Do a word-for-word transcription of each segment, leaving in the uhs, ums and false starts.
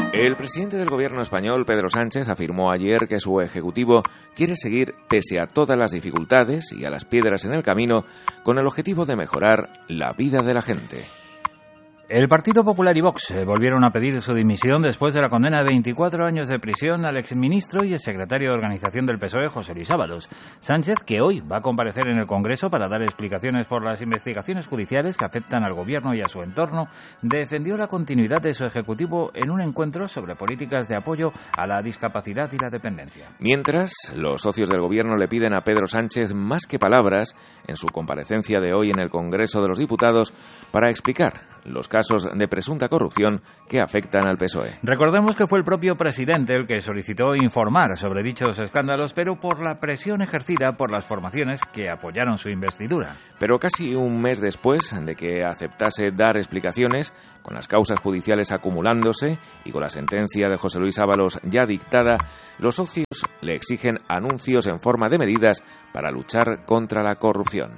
El presidente del gobierno español, Pedro Sánchez, afirmó ayer que su ejecutivo quiere seguir pese a todas las dificultades y a las piedras en el camino, con el objetivo de mejorar la vida de la gente. El Partido Popular y Vox volvieron a pedir su dimisión después de la condena de veinticuatro años de prisión al exministro y exsecretario de Organización del P S O E, José Luis Ábalos. Sánchez, que hoy va a comparecer en el Congreso para dar explicaciones por las investigaciones judiciales que afectan al gobierno y a su entorno, defendió la continuidad de su ejecutivo en un encuentro sobre políticas de apoyo a la discapacidad y la dependencia. Mientras, los socios del gobierno le piden a Pedro Sánchez más que palabras en su comparecencia de hoy en el Congreso de los Diputados para explicar los casos de presunta corrupción que afectan al P S O E. Recordemos que fue el propio presidente el que solicitó informar sobre dichos escándalos, pero por la presión ejercida por las formaciones que apoyaron su investidura. Pero casi un mes después de que aceptase dar explicaciones, con las causas judiciales acumulándose y con la sentencia de José Luis Ábalos ya dictada, los socios le exigen anuncios en forma de medidas para luchar contra la corrupción.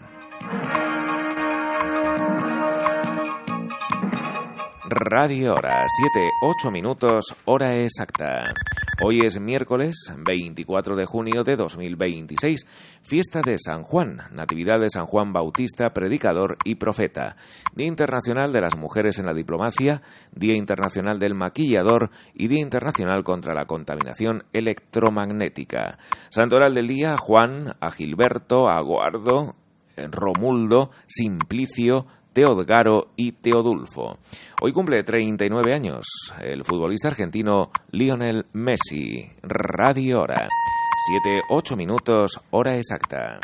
Radio Hora, siete, ocho minutos, hora exacta. Hoy es miércoles veinticuatro de junio de dos mil veintiséis, fiesta de San Juan, natividad de San Juan Bautista, predicador y profeta. Día Internacional de las Mujeres en la Diplomacia, Día Internacional del Maquillador y Día Internacional contra la Contaminación Electromagnética. Santoral del día: Juan, a Gilberto, a Guardo, Romuldo, Simplicio, Teodgaro y Teodulfo. Hoy cumple treinta y nueve años el futbolista argentino Lionel Messi. Radio Hora, siete, ocho minutos, hora exacta.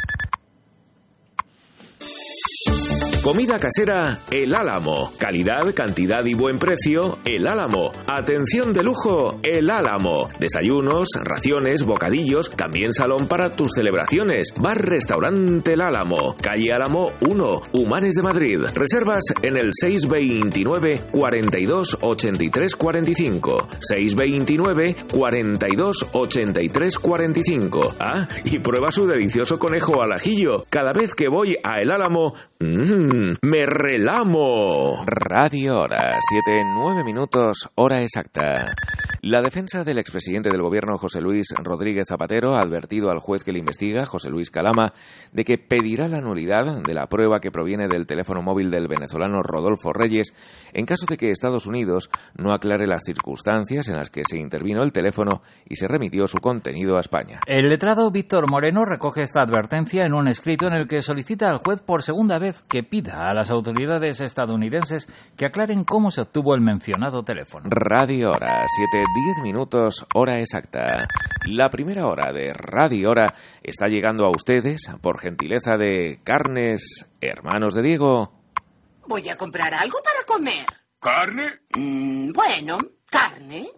Comida casera El Álamo. Calidad, cantidad y buen precio El Álamo. Atención de lujo El Álamo. Desayunos, raciones, bocadillos, también salón para tus celebraciones. Bar Restaurante El Álamo. Calle Álamo uno, Humanes de Madrid. Reservas en el seis veintinueve, cuarenta y dos, ochenta y tres, cuarenta y cinco. seis veintinueve, cuarenta y dos, ochenta y tres, cuarenta y cinco. Ah, y prueba su delicioso conejo al ajillo. Cada vez que voy a El Álamo, mmm, ¡me relamo! Radio Hora, siete, nueve minutos, hora exacta. La defensa del expresidente del gobierno, José Luis Rodríguez Zapatero, ha advertido al juez que le investiga, José Luis Calama, de que pedirá la nulidad de la prueba que proviene del teléfono móvil del venezolano Rodolfo Reyes en caso de que Estados Unidos no aclare las circunstancias en las que se intervino el teléfono y se remitió su contenido a España. El letrado Víctor Moreno recoge esta advertencia en un escrito en el que solicita al juez por segunda vez que pida a las autoridades estadounidenses que aclaren cómo se obtuvo el mencionado teléfono. Radio Hora, siete, diez minutos, hora exacta. La primera hora de Radio Hora está llegando a ustedes por gentileza de Carnes Hermanos de Diego. Voy a comprar algo para comer. ¿Carne? Mm, bueno, carne.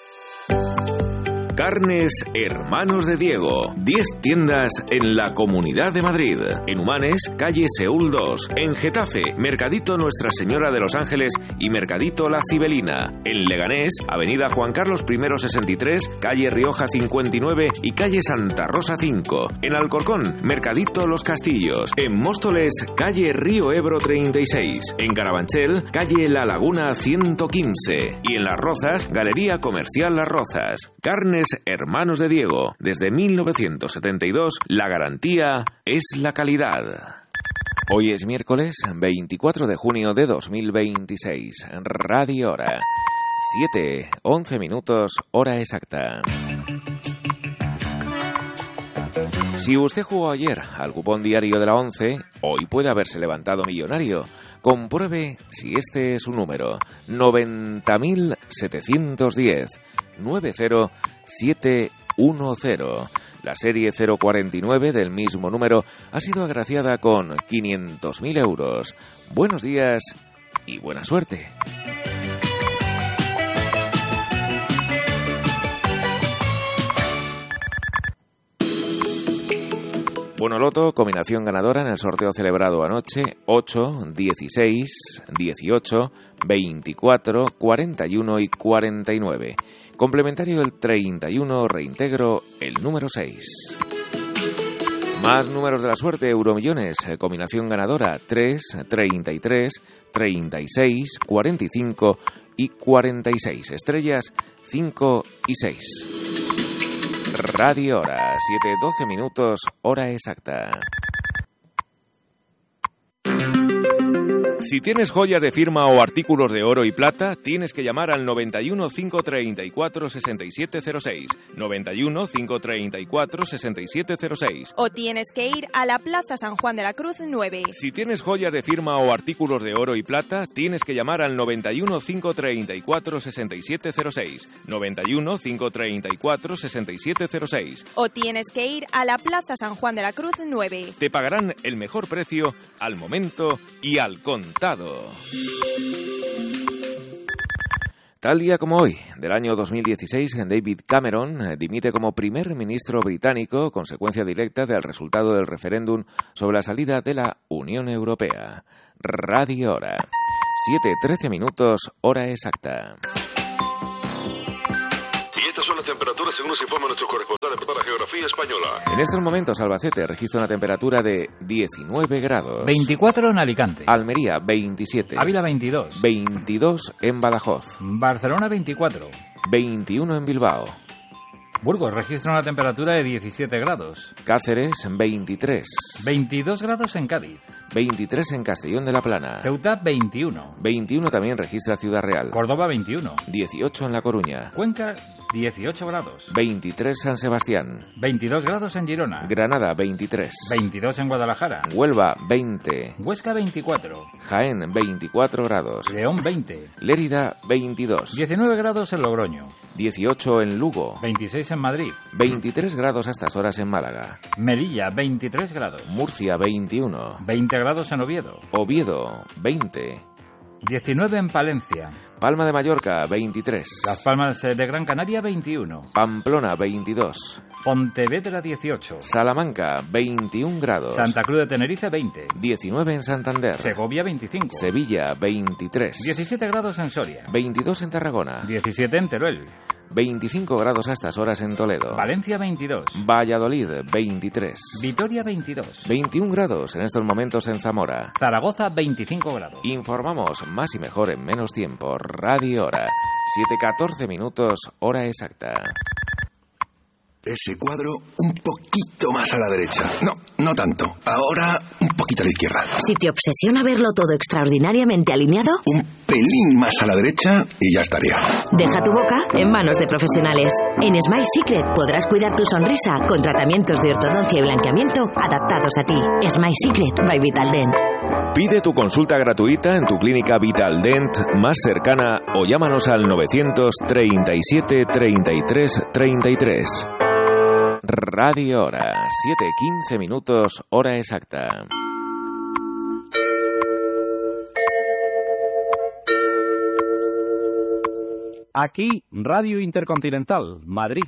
Carnes Hermanos de Diego. diez tiendas en la Comunidad de Madrid. En Humanes, calle Seúl dos. En Getafe, Mercadito Nuestra Señora de los Ángeles y Mercadito La Cibelina. En Leganés, avenida Juan Carlos I sesenta y tres, calle Rioja cincuenta y nueve y calle Santa Rosa cinco. En Alcorcón, Mercadito Los Castillos. En Móstoles, calle Río Ebro treinta y seis. En Carabanchel, calle La Laguna ciento quince. Y en Las Rozas, Galería Comercial Las Rozas. Carnes Hermanos de Diego. Desde mil novecientos setenta y dos, la garantía es la calidad. Hoy es miércoles veinticuatro de junio de dos mil veintiséis. Radio Hora, siete, once minutos, hora exacta. Si usted jugó ayer al cupón diario de la once, hoy puede haberse levantado millonario. Compruebe si este es su número: noventa mil setecientos diez, nueve cero siete uno cero. La serie cero cuarenta y nueve del mismo número ha sido agraciada con quinientos mil euros. Buenos días y buena suerte. Bonoloto, combinación ganadora en el sorteo celebrado anoche: ocho, dieciséis, dieciocho, veinticuatro, cuarenta y uno y cuarenta y nueve. Complementario el treinta y uno, reintegro el número seis. Más números de la suerte: Euromillones, combinación ganadora: tres, treinta y tres, treinta y seis, cuarenta y cinco y cuarenta y seis. Estrellas cinco y seis. Radio Hora, siete doce minutos, hora exacta. Si tienes joyas de firma o artículos de oro y plata, tienes que llamar al noventa y uno, cinco treinta y cuatro, sesenta y siete cero seis. noventa y uno, cinco treinta y cuatro, sesenta y siete cero seis. O tienes que ir a la Plaza San Juan de la Cruz nueve. Si tienes joyas de firma o artículos de oro y plata, tienes que llamar al noventa y uno, cinco treinta y cuatro, sesenta y siete cero seis. noventa y uno, cinco treinta y cuatro, sesenta y siete cero seis. O tienes que ir a la Plaza San Juan de la Cruz nueve. Te pagarán el mejor precio al momento y al contado. Tal día como hoy, del año dos mil dieciséis, David Cameron dimite como primer ministro británico, consecuencia directa del resultado del referéndum sobre la salida de la Unión Europea. Radio Hora, siete trece minutos, hora exacta. Estas son las temperaturas según nos informa nuestro corresponsal para la geografía española. En estos momentos, Albacete registra una temperatura de diecinueve grados. veinticuatro en Alicante. Almería, veintisiete. Ávila, veintidós. veintidós en Badajoz. Barcelona, veinticuatro. veintiuno en Bilbao. Burgos registra una temperatura de diecisiete grados. Cáceres, veintitrés. veintidós grados en Cádiz. veintitrés en Castellón de la Plana. Ceuta, veintiuno. veintiuno también registra Ciudad Real. Córdoba, veintiuno. dieciocho en La Coruña. Cuenca, dieciocho grados. veintitrés San Sebastián. veintidós grados en Girona. Granada, veintitrés. veintidós en Guadalajara. Huelva, veinte. Huesca, veinticuatro. Jaén, veinticuatro grados. León, veinte. Lérida, veintidós. diecinueve grados en Logroño. dieciocho en Lugo. veintiséis en Madrid. veintitrés grados a estas horas en Málaga. Melilla, veintitrés grados. Murcia, veintiuno. veinte grados en Oviedo. Oviedo, veinte. diecinueve en Palencia. Palma de Mallorca, veintitrés. Las Palmas de Gran Canaria, veintiuno. Pamplona, veintidós. Pontevedra, dieciocho. Salamanca, veintiún grados. Santa Cruz de Tenerife, veinte. diecinueve en Santander. Segovia, veinticinco. Sevilla, veintitrés. diecisiete grados en Soria. veintidós en Tarragona. diecisiete en Teruel. veinticinco grados a estas horas en Toledo. Valencia, veintidós. Valladolid, veintitrés. Vitoria, veintidós. veintiún grados en estos momentos en Zamora. Zaragoza, veinticinco grados. Informamos más y mejor en menos tiempo. Radio Hora, siete catorce minutos, hora exacta. Ese cuadro un poquito más a la derecha. No, no tanto. Ahora un poquito a la izquierda. Si te obsesiona verlo todo extraordinariamente alineado, Un pelín más a la derecha y ya estaría. deja tu boca en manos de profesionales. En Smile Secret podrás cuidar tu sonrisa con tratamientos de ortodoncia y blanqueamiento adaptados a ti. Smile Secret by Vitaldent. Pide tu consulta gratuita en tu clínica Vitaldent más cercana o llámanos al novecientos treinta y siete, treinta y tres, treinta y tres. Radio Hora, siete quince minutos, hora exacta. Aquí, Radio Intercontinental, Madrid.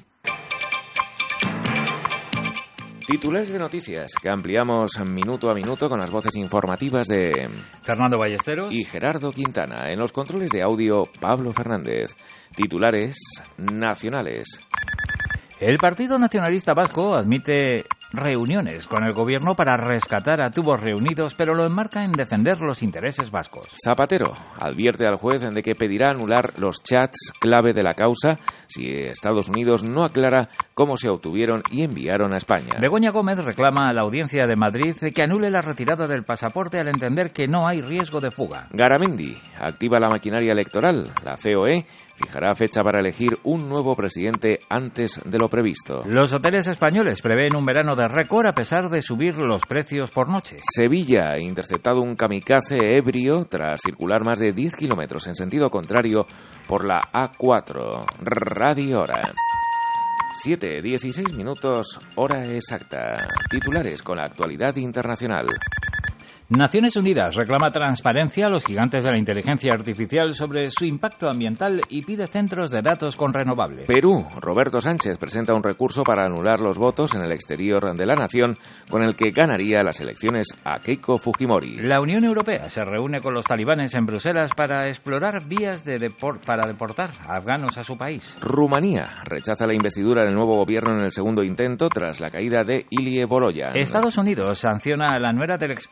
Titulares de noticias que ampliamos minuto a minuto con las voces informativas de Fernando Ballesteros y Gerardo Quintana. En los controles de audio, Pablo Fernández. Titulares nacionales. El Partido Nacionalista Vasco admite reuniones con el gobierno para rescatar a tubos reunidos, pero lo enmarca en defender los intereses vascos. Zapatero advierte al juez de que pedirá anular los chats clave de la causa si Estados Unidos no aclara cómo se obtuvieron y enviaron a España. Begoña Gómez reclama a la Audiencia de Madrid que anule la retirada del pasaporte al entender que no hay riesgo de fuga. Garamendi activa la maquinaria electoral. La C O E fijará fecha para elegir un nuevo presidente antes de lo previsto. Los hoteles españoles prevén un verano de récord a pesar de subir los precios por noche. Sevilla ha interceptado un kamikaze ebrio tras circular más de diez kilómetros en sentido contrario por la A cuatro. Radio Hora. siete dieciséis minutos, hora exacta. Titulares con la actualidad internacional. Naciones Unidas reclama transparencia a los gigantes de la inteligencia artificial sobre su impacto ambiental y pide centros de datos con renovables. Perú, Roberto Sánchez presenta un recurso para anular los votos en el exterior de la nación con el que ganaría las elecciones a Keiko Fujimori. La Unión Europea se reúne con los talibanes en Bruselas para explorar vías de depor- para deportar a afganos a su país. Rumanía rechaza la investidura del nuevo gobierno en el segundo intento tras la caída de Ilie Boloyan. Estados Unidos sanciona a la nuera del expresidente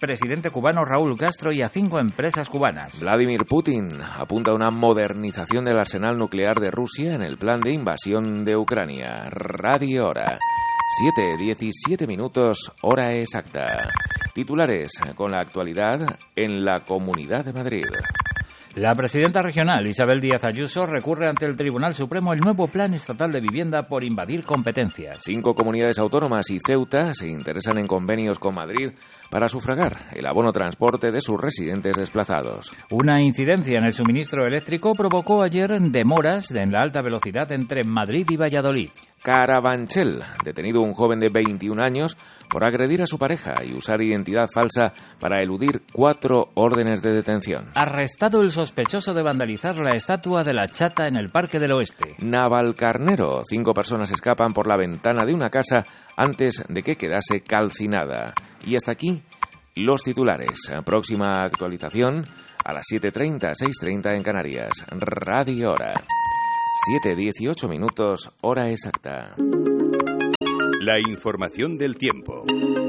presidente cubano Raúl Castro y a cinco empresas cubanas. Vladimir Putin apunta a una modernización del arsenal nuclear de Rusia en el plan de invasión de Ucrania. Radio Hora. siete diecisiete minutos, hora exacta. Titulares con la actualidad en la Comunidad de Madrid. La presidenta regional, Isabel Díaz Ayuso, recurre ante el Tribunal Supremo el nuevo Plan Estatal de Vivienda por invadir competencias. Cinco comunidades autónomas y Ceuta se interesan en convenios con Madrid para sufragar el abono transporte de sus residentes desplazados. Una incidencia en el suministro eléctrico provocó ayer demoras en la alta velocidad entre Madrid y Valladolid. Carabanchel, detenido un joven de veintiún años por agredir a su pareja y usar identidad falsa para eludir cuatro órdenes de detención. Arrestado el sospechoso de vandalizar la estatua de la Chata en el Parque del Oeste. Navalcarnero, cinco personas escapan por la ventana de una casa antes de que quedase calcinada. Y hasta aquí los titulares. Próxima actualización a las siete treinta, seis treinta en Canarias. Radio Hora. siete dieciocho minutos, hora exacta. La información del tiempo.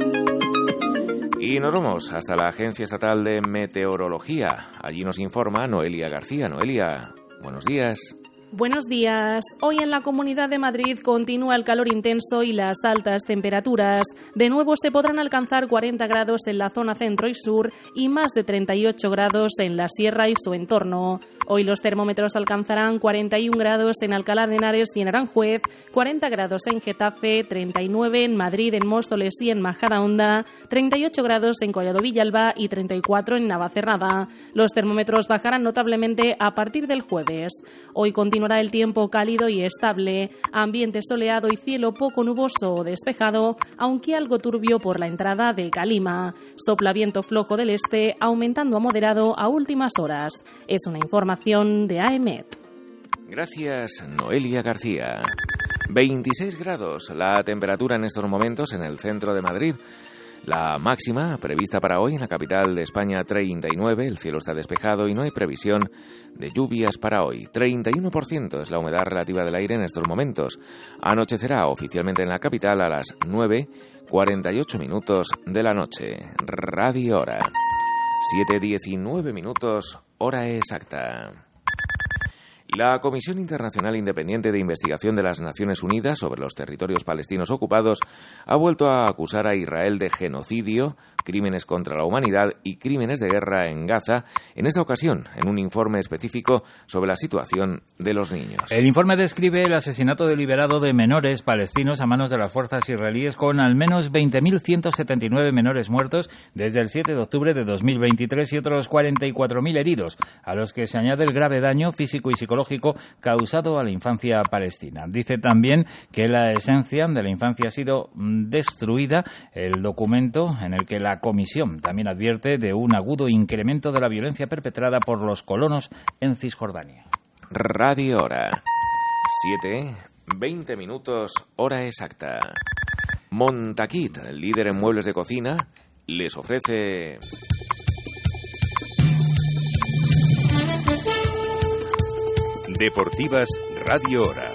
Y nos vamos hasta la Agencia Estatal de Meteorología. Allí nos informa Noelia García. Noelia, buenos días. Buenos días. Hoy en la Comunidad de Madrid continúa el calor intenso y las altas temperaturas. De nuevo se podrán alcanzar cuarenta grados en la zona centro y sur y más de treinta y ocho grados en la sierra y su entorno. Hoy los termómetros alcanzarán cuarenta y un grados en Alcalá de Henares y en Aranjuez, cuarenta grados en Getafe, treinta y nueve en Madrid, en Móstoles y en Majadahonda, treinta y ocho grados en Collado Villalba y treinta y cuatro en Navacerrada. Los termómetros bajarán notablemente a partir del jueves. Hoy continúa el tiempo cálido y estable, ambiente soleado y cielo poco nuboso o despejado, aunque algo turbio por la entrada de calima. Sopla viento flojo del este, aumentando a moderado a últimas horas. Es una información de A E M E T. Gracias, Noelia García. veintiséis grados la temperatura en estos momentos en el centro de Madrid. La máxima prevista para hoy en la capital de España, treinta y nueve, el cielo está despejado y no hay previsión de lluvias para hoy. treinta y uno por ciento es la humedad relativa del aire en estos momentos. Anochecerá oficialmente en la capital a las nueve cuarenta y ocho minutos de la noche. Radio Hora. siete diecinueve minutos, hora exacta. La Comisión Internacional Independiente de Investigación de las Naciones Unidas sobre los territorios palestinos ocupados ha vuelto a acusar a Israel de genocidio, crímenes contra la humanidad y crímenes de guerra en Gaza, en esta ocasión en un informe específico sobre la situación de los niños. El informe describe el asesinato deliberado de menores palestinos a manos de las fuerzas israelíes, con al menos veinte mil ciento setenta y nueve menores muertos desde el siete de octubre de dos mil veintitrés y otros cuarenta y cuatro mil heridos, a los que se añade el grave daño físico y psicológico causado a la infancia palestina. Dice también que la esencia de la infancia ha sido destruida. El documento en el que la Comisión también advierte de un agudo incremento de la violencia perpetrada por los colonos en Cisjordania. Radio Hora. siete, veinte minutos, hora exacta. Montaquit, líder en muebles de cocina, les ofrece... Deportivas Radio Hora.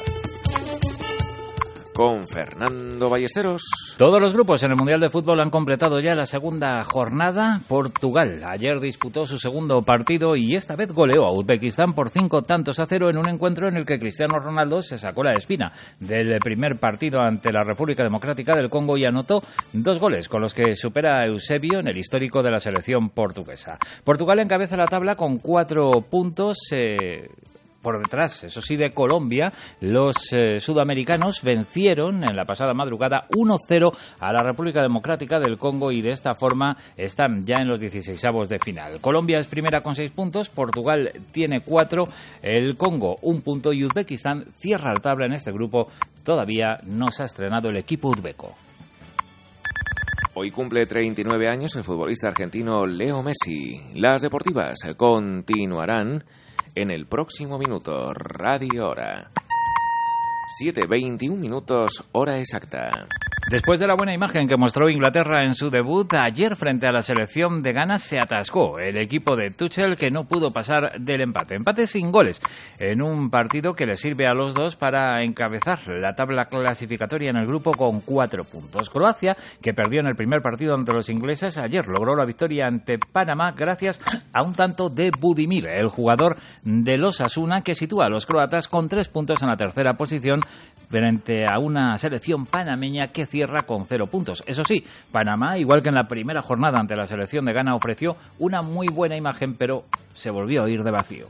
Con Fernando Ballesteros. Todos los grupos en el Mundial de Fútbol han completado ya la segunda jornada. Portugal ayer disputó su segundo partido y esta vez goleó a Uzbekistán por cinco tantos a cero en un encuentro en el que Cristiano Ronaldo se sacó la espina del primer partido ante la República Democrática del Congo y anotó dos goles con los que supera a Eusebio en el histórico de la selección portuguesa. Portugal encabeza la tabla con cuatro puntos... Eh, por detrás, eso sí, de Colombia. Los eh, sudamericanos vencieron en la pasada madrugada uno cero a la República Democrática del Congo y de esta forma están ya en los dieciseisavos de final. Colombia es primera con seis puntos, Portugal tiene cuatro, el Congo un punto y Uzbekistán cierra la tabla en este grupo. Todavía no se ha estrenado el equipo uzbeco. Hoy cumple treinta y nueve años el futbolista argentino Leo Messi. Las deportivas continuarán en el próximo minuto. Radio Hora. siete veintiún minutos, hora exacta. Después de la buena imagen que mostró Inglaterra en su debut, ayer frente a la selección de Ghana se atascó el equipo de Tuchel, que no pudo pasar del empate. Empate sin goles en un partido que le sirve a los dos para encabezar la tabla clasificatoria en el grupo con cuatro puntos. Croacia, que perdió en el primer partido ante los ingleses, ayer logró la victoria ante Panamá gracias a un tanto de Budimir, el jugador de los Osasuna, que sitúa a los croatas con tres puntos en la tercera posición frente a una selección panameña que cierra con cero puntos. Eso sí, Panamá, igual que en la primera jornada ante la selección de Ghana, ofreció una muy buena imagen, pero se volvió a ir de vacío.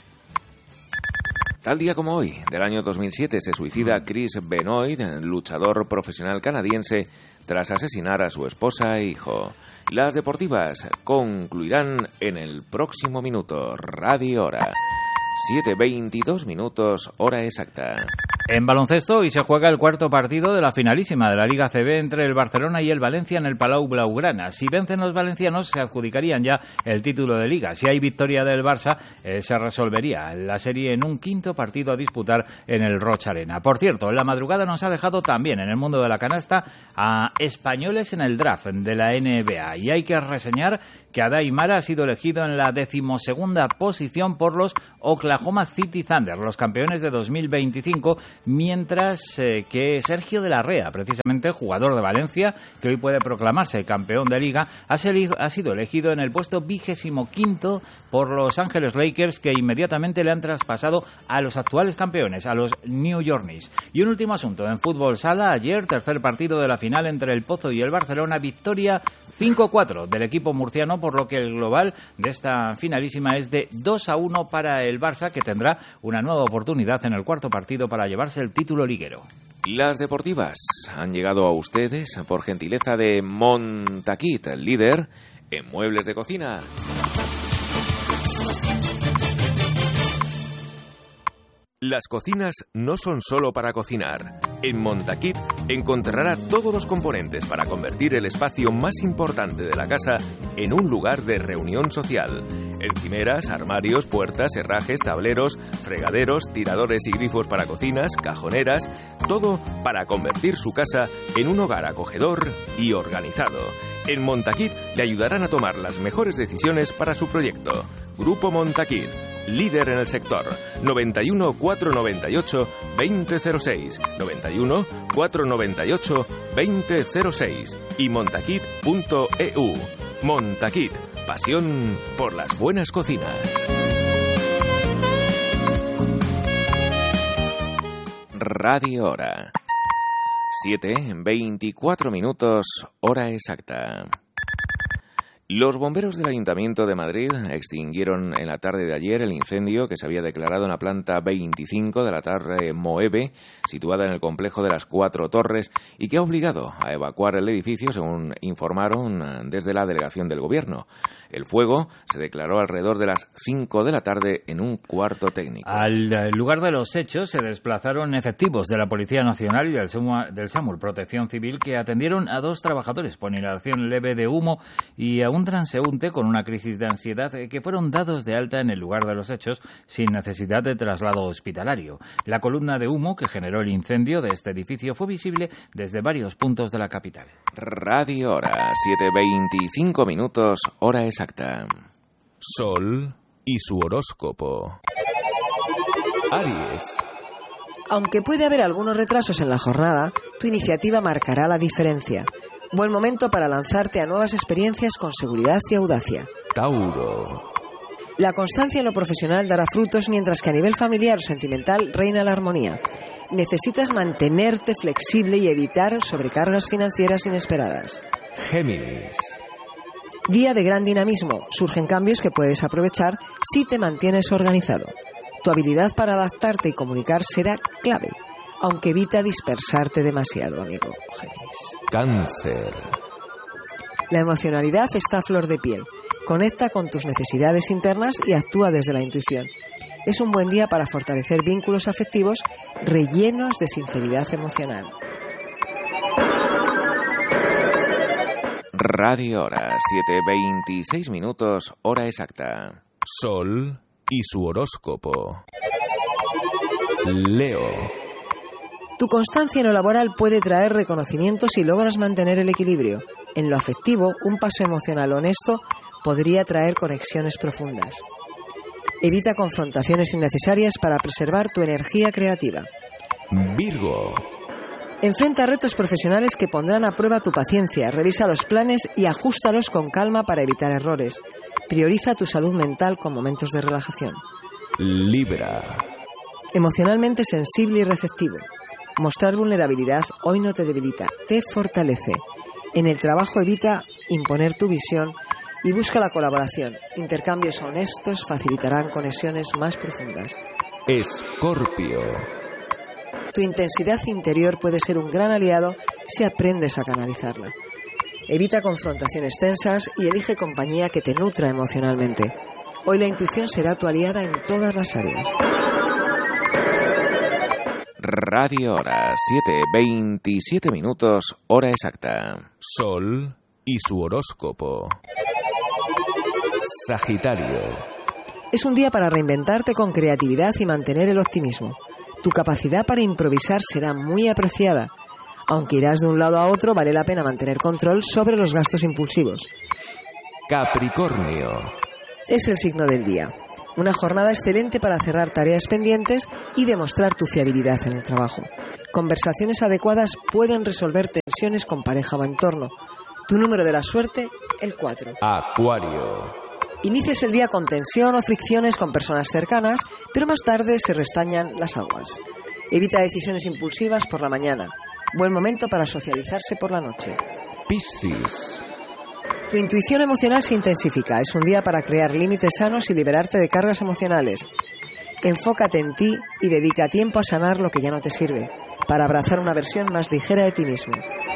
Tal día como hoy, del año dos mil siete, se suicida Chris Benoit, luchador profesional canadiense, tras asesinar a su esposa e hijo. Las deportivas concluirán en el próximo minuto. Radio Hora. siete veintidós minutos, hora exacta. En baloncesto, hoy se juega el cuarto partido de la finalísima de la Liga C B entre el Barcelona y el Valencia en el Palau Blaugrana. Si vencen los valencianos, se adjudicarían ya el título de Liga. Si hay victoria del Barça, eh, se resolvería la serie en un quinto partido a disputar en el Roch Arena. Por cierto, la madrugada nos ha dejado también en el mundo de la canasta a españoles en el draft de la N B A. Y hay que reseñar que Adai Mara ha sido elegido en la decimosegunda posición por los Oklahoma City Thunder, los campeones de dos mil veinticinco, mientras eh, que Sergio de la Rea, precisamente jugador de Valencia, que hoy puede proclamarse campeón de Liga, ha, salido, ha sido elegido en el puesto vigésimo quinto por los Ángeles Lakers, que inmediatamente le han traspasado a los actuales campeones, a los New York Knicks. Y un último asunto, en fútbol sala, ayer, tercer partido de la final entre el Pozo y el Barcelona, victoria cinco cuatro del equipo murciano, por lo que el global de esta finalísima es de dos a uno para el Barça, que tendrá una nueva oportunidad en el cuarto partido para llevarse el título liguero. Las deportivas han llegado a ustedes por gentileza de Montaquit, líder en muebles de cocina. Las cocinas no son solo para cocinar. En Montaquit encontrará todos los componentes para convertir el espacio más importante de la casa en un lugar de reunión social. Encimeras, armarios, puertas, herrajes, tableros, fregaderos, tiradores y grifos para cocinas, cajoneras, todo para convertir su casa en un hogar acogedor y organizado. En Montaquit le ayudarán a tomar las mejores decisiones para su proyecto. Grupo Montaquit, líder en el sector. noventa y uno, cuatrocientos noventa y ocho, veinte cero seis, noventa y uno, cuatrocientos noventa y ocho, veinte cero seis y montaquit punto e u. Montaquit, pasión por las buenas cocinas. Radio Hora. siete, veinticuatro minutos, hora exacta. Los bomberos del Ayuntamiento de Madrid extinguieron en la tarde de ayer el incendio que se había declarado en la planta veinticinco de la torre Moeve, situada en el complejo de las Cuatro Torres, y que ha obligado a evacuar el edificio, según informaron desde la delegación del Gobierno. El fuego se declaró alrededor de las cinco de la tarde en un cuarto técnico. Al lugar de los hechos se desplazaron efectivos de la Policía Nacional y del SAMUR Protección Civil, que atendieron a dos trabajadores por inhalación leve de humo y a un transeúnte con una crisis de ansiedad, que fueron dados de alta en el lugar de los hechos sin necesidad de traslado hospitalario. La columna de humo que generó el incendio de este edificio fue visible desde varios puntos de la capital. Radio Hora, siete veinticinco minutos, hora exacta. Sol y su horóscopo. Aries. Aunque puede haber algunos retrasos en la jornada, tu iniciativa marcará la diferencia. Buen momento para lanzarte a nuevas experiencias con seguridad y audacia. Tauro. La constancia en lo profesional dará frutos, mientras que a nivel familiar o sentimental reina la armonía. Necesitas mantenerte flexible y evitar sobrecargas financieras inesperadas. Géminis. Día de gran dinamismo. Surgen cambios que puedes aprovechar si te mantienes organizado. Tu habilidad para adaptarte y comunicar será clave, aunque evita dispersarte demasiado, amigo Géminis. Cáncer. La emocionalidad está a flor de piel. Conecta con tus necesidades internas y actúa desde la intuición. Es un buen día para fortalecer vínculos afectivos rellenos de sinceridad emocional. Radio Hora, siete veintiséis minutos, hora exacta. Sol y su horóscopo. Leo. Tu constancia en lo laboral puede traer reconocimientos si logras mantener el equilibrio. En lo afectivo, un paso emocional honesto podría traer conexiones profundas. Evita confrontaciones innecesarias para preservar tu energía creativa. Virgo. Enfrenta retos profesionales que pondrán a prueba tu paciencia. Revisa los planes y ajústalos con calma para evitar errores. Prioriza tu salud mental con momentos de relajación. Libra. Emocionalmente sensible y receptivo. Mostrar vulnerabilidad hoy no te debilita, te fortalece. En el trabajo evita imponer tu visión y busca la colaboración. Intercambios honestos facilitarán conexiones más profundas. Escorpio. Tu intensidad interior puede ser un gran aliado si aprendes a canalizarla. Evita confrontaciones tensas y elige compañía que te nutra emocionalmente. Hoy la intuición será tu aliada en todas las áreas. Radio Hora, siete veintisiete minutos, hora exacta. Sol y su horóscopo. Sagitario. Es un día para reinventarte con creatividad y mantener el optimismo. Tu capacidad para improvisar será muy apreciada. Aunque irás de un lado a otro, vale la pena mantener control sobre los gastos impulsivos. Capricornio. Es el signo del día. Una jornada excelente para cerrar tareas pendientes y demostrar tu fiabilidad en el trabajo. Conversaciones adecuadas pueden resolver tensiones con pareja o entorno. Tu número de la suerte, el cuatro. Acuario. Inicias el día con tensión o fricciones con personas cercanas, pero más tarde se restañan las aguas. Evita decisiones impulsivas por la mañana. Buen momento para socializarse por la noche. Piscis. Tu intuición emocional se intensifica. Es un día para crear límites sanos y liberarte de cargas emocionales. Enfócate en ti y dedica tiempo a sanar lo que ya no te sirve, para abrazar una versión más ligera de ti mismo.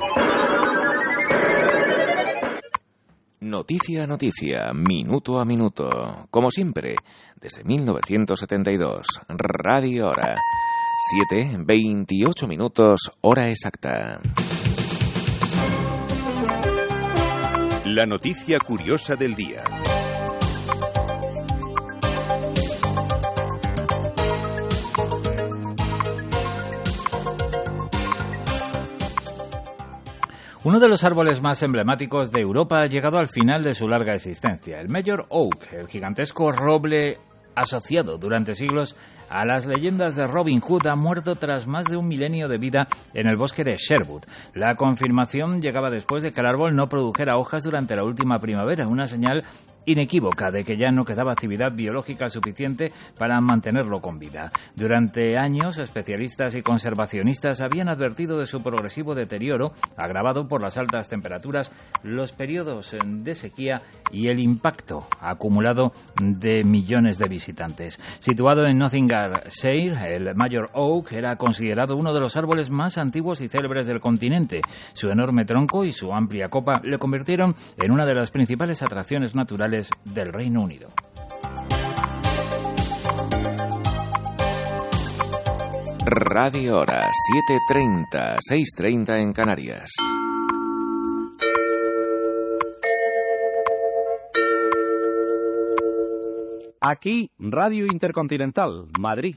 Noticia a noticia, minuto a minuto. Como siempre, desde mil novecientos setenta y dos, Radio Hora. siete veintiocho minutos, hora exacta. La noticia curiosa del día. Uno de los árboles más emblemáticos de Europa ha llegado al final de su larga existencia. El Mayor Oak, el gigantesco roble asociado durante siglos a las leyendas de Robin Hood, ha muerto tras más de un milenio de vida en el bosque de Sherwood. La confirmación llegaba después de que el árbol no produjera hojas durante la última primavera, una señal inequívoca de que ya no quedaba actividad biológica suficiente para mantenerlo con vida. Durante años, especialistas y conservacionistas habían advertido de su progresivo deterioro, agravado por las altas temperaturas, los periodos de sequía y el impacto acumulado de millones de visitantes. Situado en Nottinghamshire, el Mayor Oak era considerado uno de los árboles más antiguos y célebres del continente. Su enorme tronco y su amplia copa le convirtieron en una de las principales atracciones naturales del Reino Unido. Radio Hora, siete treinta, seis treinta en Canarias. Aquí, Radio Intercontinental, Madrid.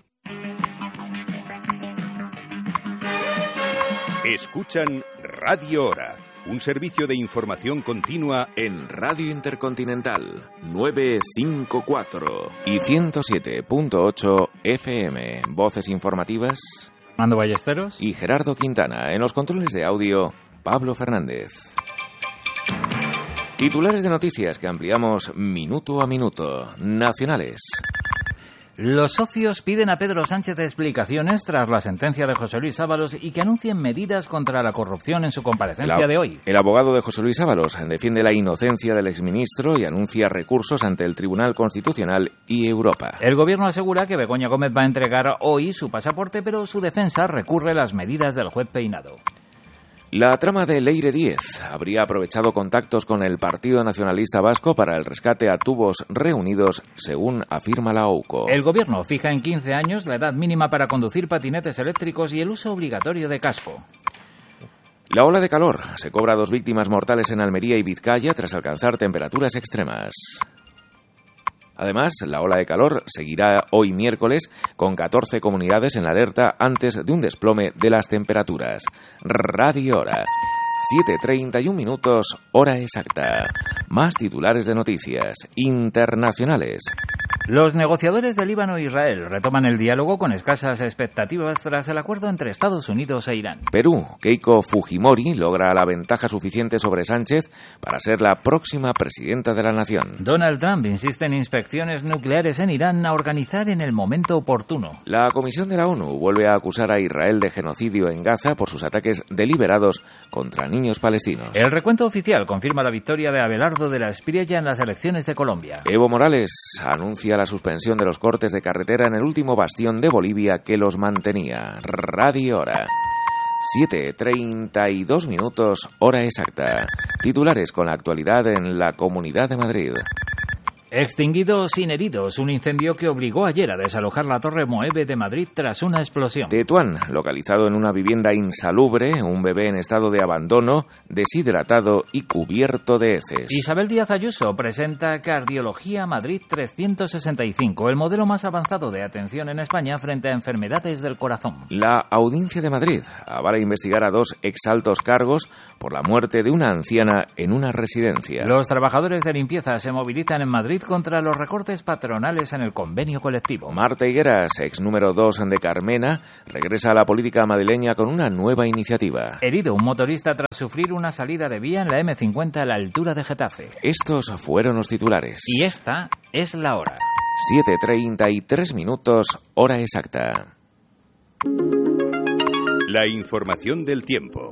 Escuchan Radio Hora, un servicio de información continua en Radio Intercontinental novecientos cincuenta y cuatro y ciento siete punto ocho F M. Voces informativas. Mando Ballesteros y Gerardo Quintana. En los controles de audio, Pablo Fernández. Titulares de noticias que ampliamos minuto a minuto. Nacionales. Los socios piden a Pedro Sánchez explicaciones tras la sentencia de José Luis Ábalos y que anuncien medidas contra la corrupción en su comparecencia la, de hoy. El abogado de José Luis Ábalos defiende la inocencia del exministro y anuncia recursos ante el Tribunal Constitucional y Europa. El gobierno asegura que Begoña Gómez va a entregar hoy su pasaporte, pero su defensa recurre a las medidas del juez Peinado. La trama de Leire Díez habría aprovechado contactos con el Partido Nacionalista Vasco para el rescate a tubos reunidos, según afirma la OUCO. El gobierno fija en quince años la edad mínima para conducir patinetes eléctricos y el uso obligatorio de casco. La ola de calor se cobra a dos víctimas mortales en Almería y Vizcaya tras alcanzar temperaturas extremas. Además, la ola de calor seguirá hoy miércoles con catorce comunidades en la alerta antes de un desplome de las temperaturas. Radio Hora. siete treinta y un minutos, hora exacta. Más titulares de noticias internacionales. Los negociadores de Líbano e Israel retoman el diálogo con escasas expectativas tras el acuerdo entre Estados Unidos e Irán. Perú. Keiko Fujimori logra la ventaja suficiente sobre Sánchez para ser la próxima presidenta de la nación. Donald Trump insiste en inspecciones nucleares en Irán a organizar en el momento oportuno. La Comisión de la ONU vuelve a acusar a Israel de genocidio en Gaza por sus ataques deliberados contra niños palestinos. El recuento oficial confirma la victoria de Abelardo de la Espriella en las elecciones de Colombia. Evo Morales anuncia la suspensión de los cortes de carretera en el último bastión de Bolivia que los mantenía. Radio Hora. siete treinta y dos minutos, hora exacta. Titulares con la actualidad en la Comunidad de Madrid. Extinguido sin heridos, un incendio que obligó ayer a desalojar la Torre Moeve de Madrid tras una explosión. Tetuán, localizado en una vivienda insalubre, un bebé en estado de abandono, deshidratado y cubierto de heces. Isabel Díaz Ayuso presenta Cardiología Madrid trescientos sesenta y cinco, el modelo más avanzado de atención en España frente a enfermedades del corazón. La Audiencia de Madrid avala investigar a dos exaltos cargos por la muerte de una anciana en una residencia. Los trabajadores de limpieza se movilizan en Madrid contra los recortes patronales en el convenio colectivo. Marta Higueras, ex número dos de Carmena, regresa a la política madrileña con una nueva iniciativa. Herido un motorista tras sufrir una salida de vía en la eme cincuenta a la altura de Getafe. Estos fueron los titulares. Y esta es la hora. siete treinta y tres minutos, hora exacta. La información del tiempo.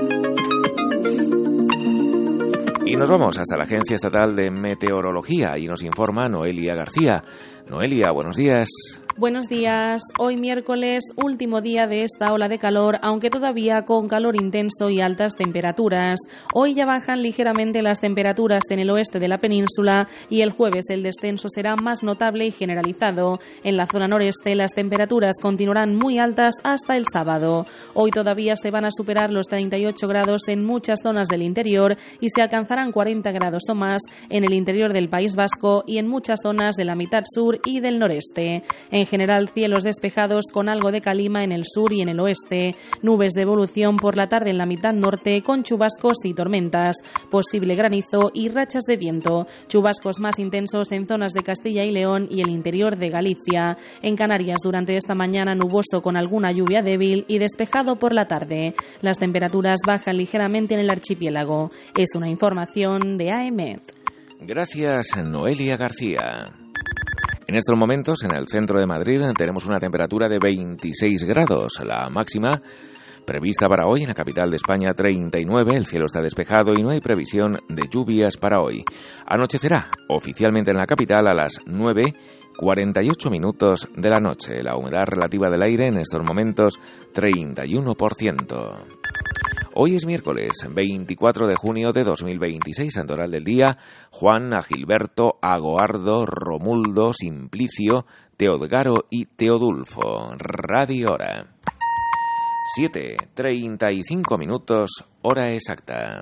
Y nos vamos hasta la Agencia Estatal de Meteorología y nos informa Noelia García. Noelia, buenos días. Buenos días. Hoy miércoles, último día de esta ola de calor, aunque todavía con calor intenso y altas temperaturas. Hoy ya bajan ligeramente las temperaturas en el oeste de la península y el jueves el descenso será más notable y generalizado. En la zona noreste las temperaturas continuarán muy altas hasta el sábado. Hoy todavía se van a superar los treinta y ocho grados en muchas zonas del interior y se alcanzarán cuarenta grados o más en el interior del País Vasco y en muchas zonas de la mitad sur y del noreste. En general, cielos despejados con algo de calima en el sur y en el oeste. Nubes de evolución por la tarde en la mitad norte con chubascos y tormentas. Posible granizo y rachas de viento. Chubascos más intensos en zonas de Castilla y León y el interior de Galicia. En Canarias, durante esta mañana, nuboso con alguna lluvia débil y despejado por la tarde. Las temperaturas bajan ligeramente en el archipiélago. Es una información de A E M E T. Gracias, Noelia García. En estos momentos, en el centro de Madrid, tenemos una temperatura de veintiséis grados. La máxima prevista para hoy en la capital de España, treinta y nueve. El cielo está despejado y no hay previsión de lluvias para hoy. Anochecerá oficialmente en la capital a las nueve cuarenta y ocho minutos de la noche. La humedad relativa del aire en estos momentos, treinta y uno por ciento. Hoy es miércoles, veinticuatro de junio de dos mil veintiséis, santoral del día, Juan, Agilberto, Agoardo, Romuldo, Simplicio, Teodgaro y Teodulfo. Radio Hora. siete treinta y cinco minutos, hora exacta.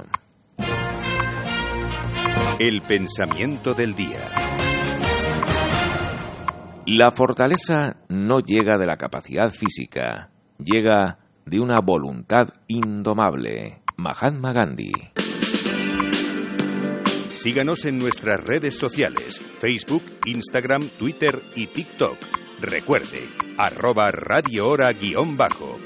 El pensamiento del día. La fortaleza no llega de la capacidad física, llega de una voluntad indomable. Mahatma Gandhi. Síganos en nuestras redes sociales, Facebook, Instagram, Twitter y TikTok. Recuerde, arroba Radio Hora guión bajo.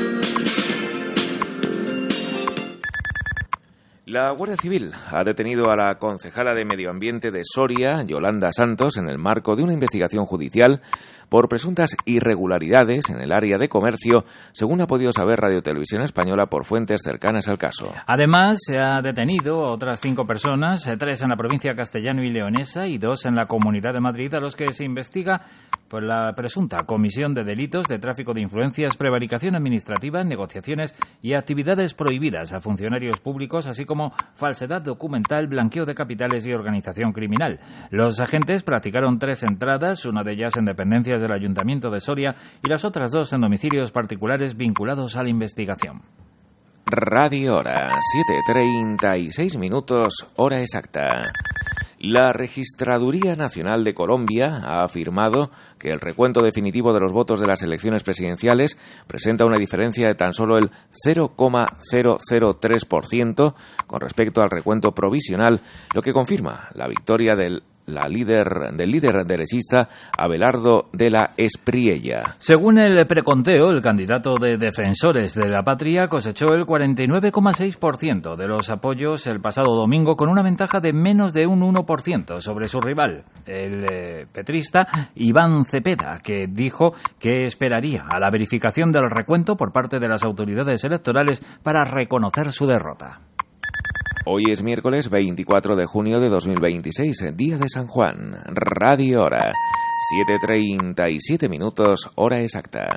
La Guardia Civil ha detenido a la concejala de Medio Ambiente de Soria, Yolanda Santos, en el marco de una investigación judicial por presuntas irregularidades en el área de comercio, según ha podido saber Radio Televisión Española por fuentes cercanas al caso. Además, se ha detenido a otras cinco personas, tres en la provincia castellano y leonesa y dos en la Comunidad de Madrid, a los que se investiga por la presunta comisión de delitos de tráfico de influencias, prevaricación administrativa, negociaciones y actividades prohibidas a funcionarios públicos, así como falsedad documental, blanqueo de capitales y organización criminal. Los agentes practicaron tres entradas, una de ellas en dependencias del Ayuntamiento de Soria y las otras dos en domicilios particulares vinculados a la investigación. Radio Hora, siete treinta y seis minutos, hora exacta. La Registraduría Nacional de Colombia ha afirmado que el recuento definitivo de los votos de las elecciones presidenciales presenta una diferencia de tan solo el cero coma cero cero tres por ciento con respecto al recuento provisional, lo que confirma la victoria del La líder, del líder derechista Abelardo de la Espriella. Según el preconteo, el candidato de Defensores de la Patria cosechó el cuarenta y nueve coma seis por ciento de los apoyos el pasado domingo, con una ventaja de menos de un uno por ciento sobre su rival, el eh, petrista Iván Cepeda, que dijo que esperaría a la verificación del recuento por parte de las autoridades electorales para reconocer su derrota. Hoy es miércoles veinticuatro de junio de dos mil veintiséis, día de San Juan. Radio Hora, siete treinta y siete minutos, hora exacta.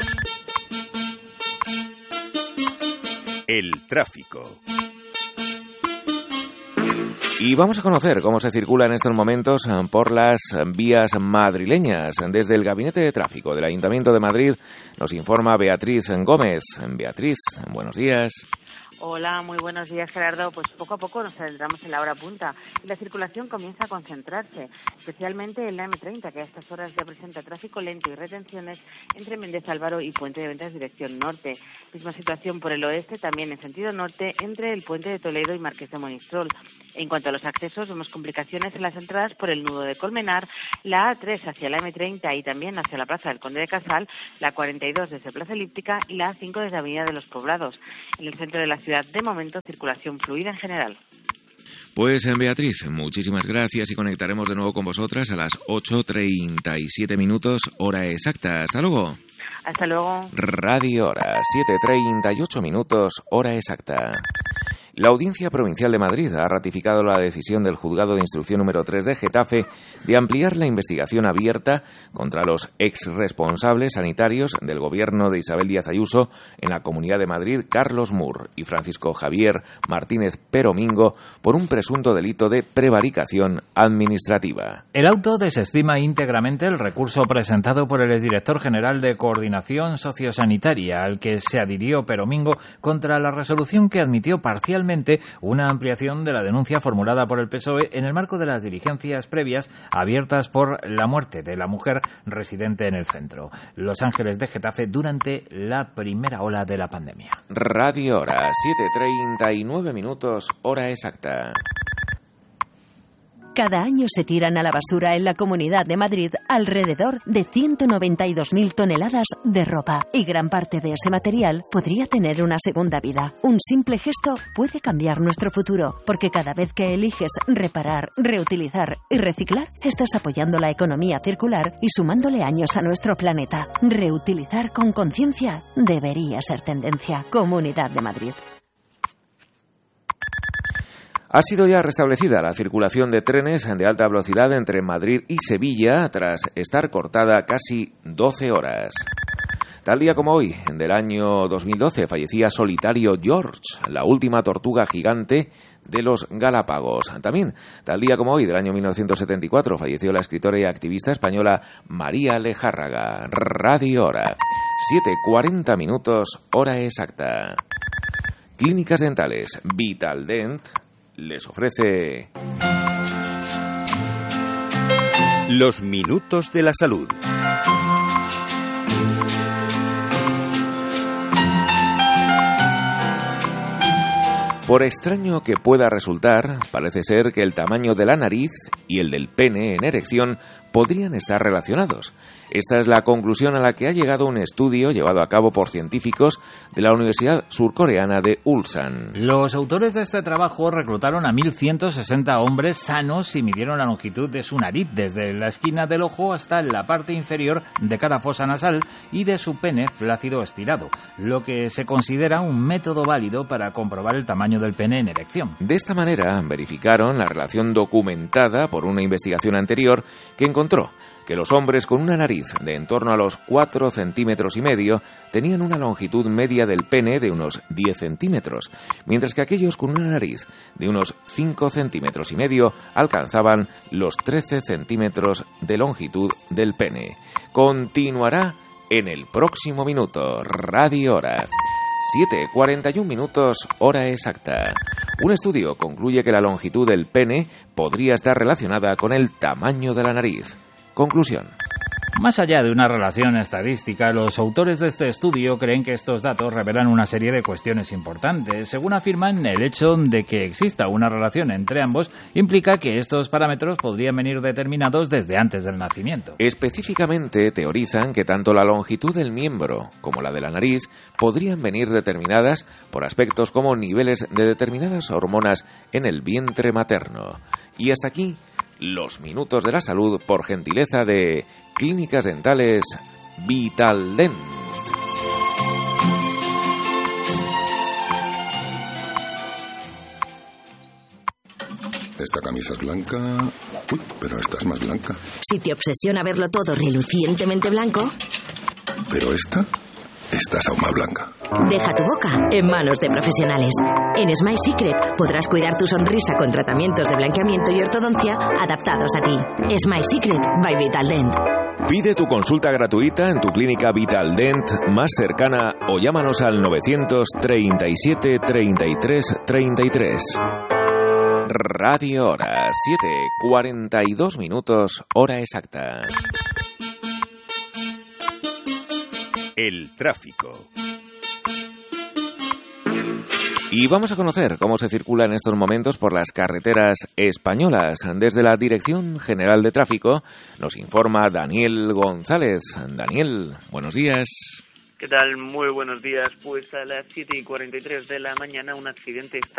El tráfico. Y vamos a conocer cómo se circula en estos momentos por las vías madrileñas. Desde el Gabinete de Tráfico del Ayuntamiento de Madrid nos informa Beatriz Gómez. Beatriz, buenos días. Hola, muy buenos días, Gerardo. Pues poco a poco nos adentramos en la hora punta y la circulación comienza a concentrarse, especialmente en la eme treinta, que a estas horas ya presenta tráfico lento y retenciones entre Méndez Álvaro y Puente de Ventas dirección norte. Misma situación por el oeste, también en sentido norte, entre el Puente de Toledo y Marqués de Monistrol. En cuanto a los accesos, vemos complicaciones en las entradas por el nudo de Colmenar, la A tres hacia la eme treinta y también hacia la Plaza del Conde de Casal, la cuarenta y dos desde Plaza Elíptica y la A cinco desde Avenida de los Poblados. En el centro de la ciudad, de momento, circulación fluida en general. Pues Beatriz, muchísimas gracias y conectaremos de nuevo con vosotras a las ocho treinta y siete minutos, hora exacta. Hasta luego. Hasta luego. Radio Hora, siete treinta y ocho minutos, hora exacta. La Audiencia Provincial de Madrid ha ratificado la decisión del Juzgado de Instrucción número tres de Getafe de ampliar la investigación abierta contra los exresponsables sanitarios del gobierno de Isabel Díaz Ayuso en la Comunidad de Madrid, Carlos Mur y Francisco Javier Martínez Peromingo, por un presunto delito de prevaricación administrativa. El auto desestima íntegramente el recurso presentado por el exdirector general de Coordinación Sociosanitaria, al que se adhirió Peromingo, contra la resolución que admitió parcialmente una ampliación de la denuncia formulada por el P S O E en el marco de las diligencias previas abiertas por la muerte de la mujer residente en el centro, Los Ángeles de Getafe, durante la primera ola de la pandemia. Radio Hora, siete treinta y nueve minutos, hora exacta. Cada año se tiran a la basura en la Comunidad de Madrid alrededor de ciento noventa y dos mil toneladas de ropa, y gran parte de ese material podría tener una segunda vida. Un simple gesto puede cambiar nuestro futuro, porque cada vez que eliges reparar, reutilizar y reciclar, estás apoyando la economía circular y sumándole años a nuestro planeta. Reutilizar con conciencia debería ser tendencia. Comunidad de Madrid. Ha sido ya restablecida la circulación de trenes de alta velocidad entre Madrid y Sevilla tras estar cortada casi doce horas. Tal día como hoy, del año dos mil doce, fallecía Solitario George, la última tortuga gigante de los Galápagos. También, tal día como hoy, del año mil novecientos setenta y cuatro, falleció la escritora y activista española María Lejárraga. Radio Hora, siete cuarenta minutos, hora exacta. Clínicas dentales Vitaldent les ofrece los minutos de la salud. Por extraño que pueda resultar, parece ser que el tamaño de la nariz y el del pene en erección podrían estar relacionados. Esta es la conclusión a la que ha llegado un estudio llevado a cabo por científicos de la Universidad Surcoreana de Ulsan. Los autores de este trabajo reclutaron a mil ciento sesenta hombres sanos y midieron la longitud de su nariz desde la esquina del ojo hasta la parte inferior de cada fosa nasal y de su pene flácido estirado, lo que se considera un método válido para comprobar el tamaño del pene en erección. De esta manera verificaron la relación documentada por una investigación anterior que encontró que los hombres con una nariz de en torno a los cuatro centímetros y medio tenían una longitud media del pene de unos diez centímetros, mientras que aquellos con una nariz de unos cinco centímetros y medio alcanzaban los trece centímetros de longitud del pene. Continuará en el próximo minuto. Radio Hora. siete cuarenta y un minutos, hora exacta. Un estudio concluye que la longitud del pene podría estar relacionada con el tamaño de la nariz. Conclusión. Más allá de una relación estadística, los autores de este estudio creen que estos datos revelan una serie de cuestiones importantes. Según afirman, el hecho de que exista una relación entre ambos implica que estos parámetros podrían venir determinados desde antes del nacimiento. Específicamente, teorizan que tanto la longitud del miembro como la de la nariz podrían venir determinadas por aspectos como niveles de determinadas hormonas en el vientre materno. Y hasta aquí, los minutos de la salud por gentileza de Clínicas Dentales Vitaldent. Esta camisa es blanca. Uy, pero esta es más blanca. Si te obsesiona verlo todo relucientemente blanco... Pero esta... Esta es aún más blanca. Deja tu boca en manos de profesionales. En Smile Secret podrás cuidar tu sonrisa con tratamientos de blanqueamiento y ortodoncia adaptados a ti. Smile Secret by Vitaldent. Pide tu consulta gratuita en tu clínica Vitaldent más cercana o llámanos al novecientos treinta y siete treinta y tres treinta y tres. Radio Hora, siete cuarenta y dos minutos, hora exacta. El tráfico. Y vamos a conocer cómo se circula en estos momentos por las carreteras españolas. Desde la Dirección General de Tráfico nos informa Daniel González. Daniel, buenos días. ¿Qué tal? Muy buenos días. Pues a las siete y cuarenta y tres de la mañana un accidente está